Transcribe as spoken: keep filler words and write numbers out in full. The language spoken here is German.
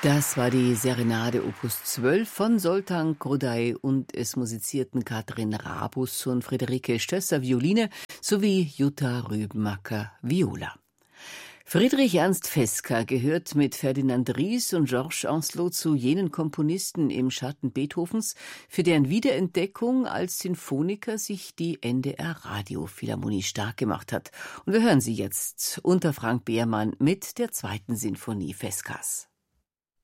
Das war die Serenade Opus zwölf von Zoltán Kodály und es musizierten Katrin Rabus und Friederike Stösser Violine sowie Jutta Rübenmacker Viola. Friedrich Ernst Fesca gehört mit Ferdinand Ries und Georges Ancelot zu jenen Komponisten im Schatten Beethovens, für deren Wiederentdeckung als Sinfoniker sich die N D R Radiophilharmonie stark gemacht hat. Und wir hören sie jetzt unter Frank Behrmann mit der zweiten Sinfonie Fescas.